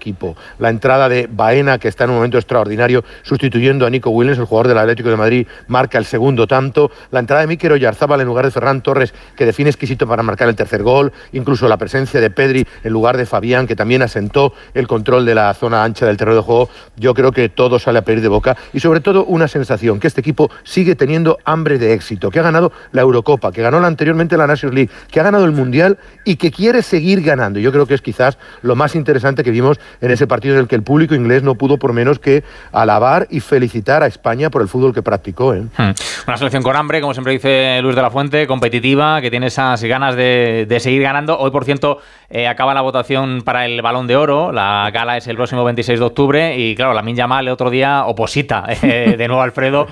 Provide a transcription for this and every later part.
equipo. La entrada de Baena, que está en un momento extraordinario, sustituyendo a Nico Williams, el jugador del Atlético de Madrid, marca el segundo tanto. La entrada de Mikel Oyarzabal en lugar de Ferran Torres, que define exquisito para marcar el tercer gol. Incluso la presencia de Pedri en lugar de Fabián, que también asentó el control de la zona ancha del terreno de juego. Yo creo que todo sale a pedir de boca. Y sobre todo una sensación, que este equipo sigue teniendo hambre de éxito, que ha ganado la Eurocopa, que ganó anteriormente la Nations League, que ha ganado el Mundial y que quiere seguir ganando. Yo creo que es quizás lo más interesante que vimos en ese partido en el que el público inglés no pudo por menos que alabar y felicitar a España por el fútbol que practicó. Una selección con hambre, como siempre dice Luis de la Fuente, competitiva, que tiene esas ganas de seguir ganando. Hoy, por cierto, acaba la votación para el Balón de Oro. La gala es el próximo 26 de octubre y, claro, Lamine Yamal el otro día oposita de nuevo a Alfredo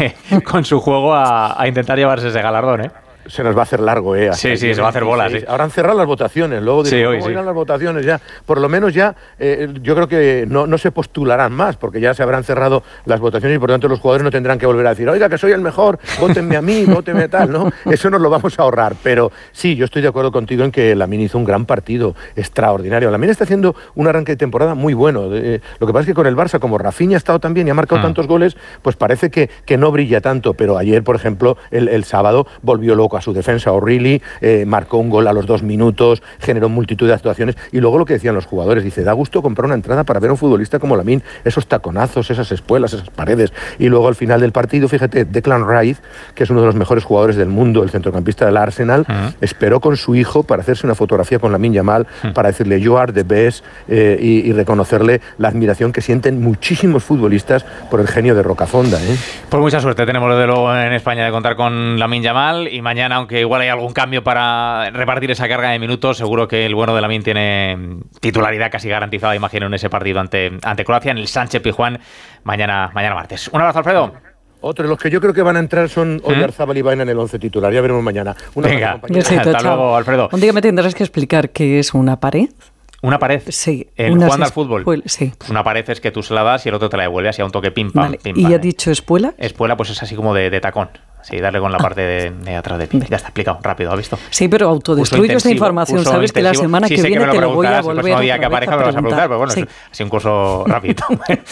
con su juego a intentar llevarse ese galardón, Se nos va a hacer largo, Sí, se va a hacer bolas, Ahora han cerrado las votaciones, luego dirán, ¿cómo irán las votaciones ya? Por lo menos ya, yo creo que no se postularán más, porque ya se habrán cerrado las votaciones y por tanto los jugadores no tendrán que volver a decir, oiga, que soy el mejor, vótenme a mí, vótenme a tal, ¿no? Eso nos lo vamos a ahorrar, pero sí, yo estoy de acuerdo contigo en que Lamine hizo un gran partido, extraordinario. Lamine está haciendo un arranque de temporada muy bueno. Lo que pasa es que con el Barça, como Rafinha ha estado tan bien y ha marcado tantos goles, pues parece que no brilla tanto, pero ayer, por ejemplo, el sábado volvió loco a su defensa. O'Reilly marcó un gol a los 2 minutos, generó multitud de actuaciones y luego lo que decían los jugadores, dice, da gusto comprar una entrada para ver a un futbolista como Lamine, esos taconazos, esas espuelas, esas paredes, y luego al final del partido, fíjate, Declan Rice, que es uno de los mejores jugadores del mundo, el centrocampista del Arsenal, esperó con su hijo para hacerse una fotografía con Lamine Yamal, para decirle you are the best, y reconocerle la admiración que sienten muchísimos futbolistas por el genio de Rocafonda. Pues mucha suerte tenemos desde luego en España de contar con Lamine Yamal, y mañana, aunque igual hay algún cambio para repartir esa carga de minutos, seguro que el bueno de Lamine tiene titularidad casi garantizada, imagino, en ese partido ante Croacia, en el Sánchez Pizjuán, mañana martes. Un abrazo, Alfredo. Otro de los que yo creo que van a entrar son Oyarzabal y Baena en el 11 titular. Ya veremos mañana. Venga, hasta luego, Alfredo. Un día me tendrás que explicar qué es una pared. ¿Una pared? Sí. ¿Jugando al fútbol? Sí. Pues una pared es que tú se la das y el otro te la devuelve, así a un toque pim pam, vale. pim pam. ¿Y ha dicho espuela? Espuela, pues es así como de tacón. Sí, darle con la parte de atrás de pie. Ya está explicado, rápido, ¿has visto? Sí, pero autodestruyo esta información. Sabes que la semana que viene te lo voy a volver el próximo día que aparezca me lo vas a preguntar, pero bueno, así un curso rápido.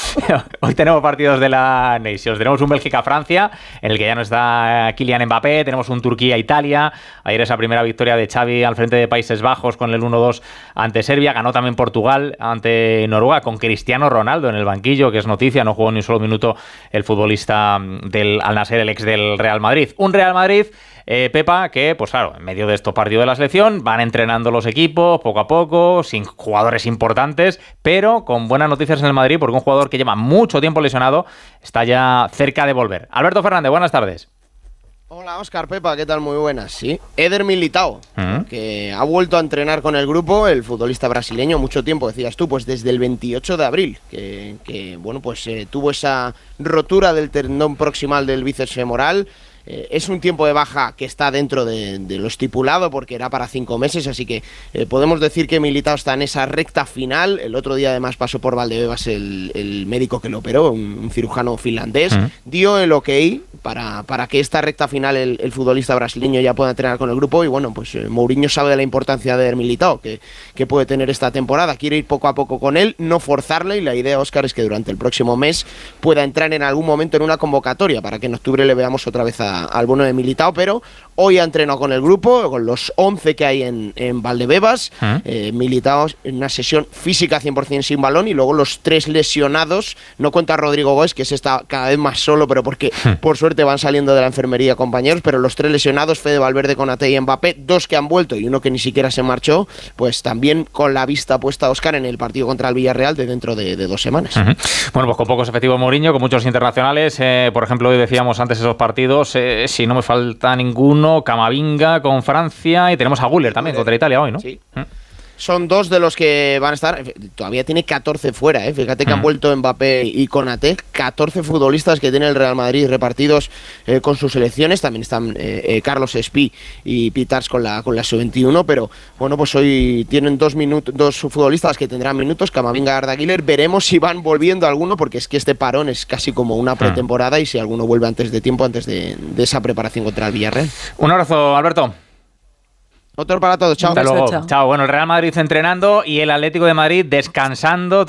Hoy tenemos partidos de la Nations. Tenemos un Bélgica-Francia, en el que ya no está Kylian Mbappé. Tenemos un Turquía-Italia. Ayer esa primera victoria de Xavi al frente de Países Bajos con el 1-2 ante Serbia. Ganó también Portugal ante Noruega con Cristiano Ronaldo en el banquillo, que es noticia. No jugó ni un solo minuto el futbolista del Al Nassr, el ex del Real Madrid. Un Real Madrid, Pepa, que, pues claro, en medio de estos partidos de la selección van entrenando los equipos poco a poco, sin jugadores importantes, pero con buenas noticias en el Madrid, porque un jugador que lleva mucho tiempo lesionado está ya cerca de volver. Alberto Fernández, buenas tardes. Hola, Óscar, Pepa, ¿qué tal? Muy buenas. Sí, Eder Militao, que ha vuelto a entrenar con el grupo, el futbolista brasileño, mucho tiempo, decías tú, pues desde el 28 de abril, que bueno, pues tuvo esa rotura del tendón proximal del bíceps femoral. Es un tiempo de baja que está dentro de lo estipulado porque era para 5 meses, así que podemos decir que Militao está en esa recta final. El otro día además pasó por Valdebebas el médico que lo operó, un cirujano finlandés, dio el ok para que esta recta final el futbolista brasileño ya pueda entrenar con el grupo y bueno, pues Mourinho sabe de la importancia de Militao que puede tener esta temporada, quiere ir poco a poco con él, no forzarle y la idea, Óscar, es que durante el próximo mes pueda entrar en algún momento en una convocatoria para que en octubre le veamos otra vez al bono de Militao, pero hoy ha entrenado con el grupo, con los 11 que hay en Valdebebas. Militao en una sesión física 100% sin balón y luego los 3 lesionados, no cuenta Rodrigo Góez, que se está cada vez más solo, pero porque por suerte van saliendo de la enfermería compañeros, pero los 3 lesionados, Fede Valverde, Konaté y Mbappé, 2 que han vuelto y uno que ni siquiera se marchó, pues también con la vista puesta, Óscar, en el partido contra el Villarreal de dentro de 2 semanas. Bueno, pues con pocos efectivos Mourinho, con muchos internacionales, por ejemplo, hoy decíamos antes esos partidos, si no me falta ninguno, Camavinga con Francia y tenemos a Güler también contra Italia hoy, ¿no? Sí. Son 2 de los que van a estar. Todavía tiene 14 fuera, ¿eh? Fíjate que han vuelto Mbappé y Konaté. 14 futbolistas que tiene el Real Madrid repartidos con sus selecciones. También están Carlos Espí y Pitars con la sub-21. Pero bueno, pues hoy tienen 2 futbolistas que tendrán minutos. Camavinga y Arda Güler. Veremos si van volviendo alguno, porque es que este parón es casi como una pretemporada. Y si alguno vuelve antes de tiempo, antes de esa preparación contra el Villarreal. Un abrazo, Alberto. Otro para todos, chao. Hasta luego. Chao. Bueno, el Real Madrid entrenando y el Atlético de Madrid descansando.